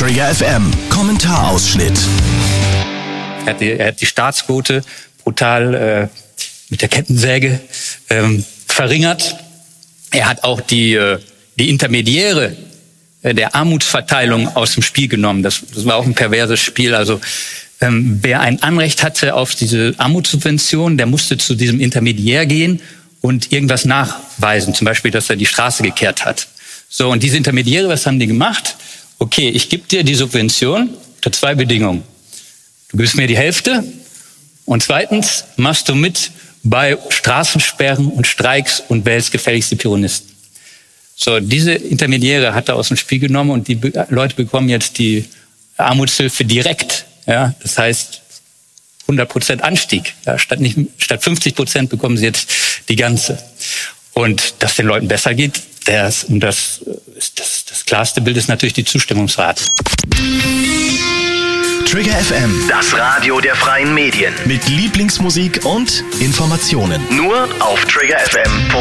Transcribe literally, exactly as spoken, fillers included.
Trigger F M Kommentarausschnitt. Er hat die, er hat die Staatsquote brutal äh, mit der Kettensäge ähm, verringert. Er hat auch die, äh, die Intermediäre äh, der Armutsverteilung aus dem Spiel genommen. Das, das war auch ein perverses Spiel. Also ähm, wer ein Anrecht hatte auf diese Armutssubvention, der musste zu diesem Intermediär gehen und irgendwas nachweisen. Zum Beispiel, dass er die Straße gekehrt hat. So, und diese Intermediäre, was haben die gemacht? Okay, ich gebe dir die Subvention unter zwei Bedingungen. Du gibst mir die Hälfte und zweitens machst du mit bei Straßensperren und Streiks und wählst gefälligst die Peronisten. So, diese Intermediäre hat er aus dem Spiel genommen und die Be- Leute bekommen jetzt die Armutshilfe direkt. Ja, das heißt hundert Prozent Anstieg. Ja, statt, nicht, statt fünfzig Prozent bekommen sie jetzt die ganze. Und dass den Leuten besser geht, das, und das, das, das klarste Bild ist natürlich die Zustimmungsrate. Trigger F M, Das Radio der freien Medien. mit Lieblingsmusik und Informationen. Nur auf trigger f m punkt